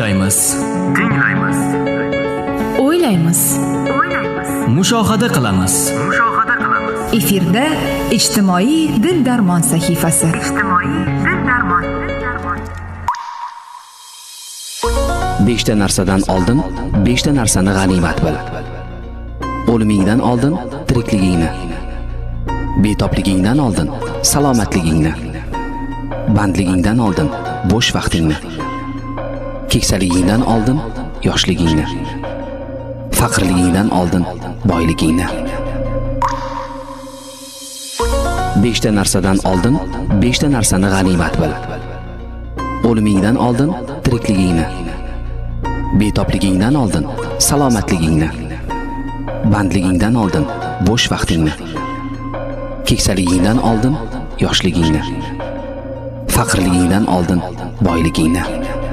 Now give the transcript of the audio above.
tinglaymiz, o'ylaymiz, mushohada qilamiz. Efirda ijtimoiy dil darmon sahifasi. Beshta narsadan oldin 5 ta narsani g'animat bil. O'limingdan oldin tirikligingni, betobligingdan oldin salomatligingni, bandligingdan oldin bo'sh vaqtingni, keksaligingdan oldin yoshligingni, faqirligingdan oldin boyligingni. 5 ta narsadan oldin 5 ta narsani g'animat bil. O'limingdan oldin tirikligingni, betobligingdan oldin salomatligingni, bandligingdan oldin bo'sh vaqtingni, keksaligingdan oldin yoshligingni, faqirligingdan oldin boyligingni.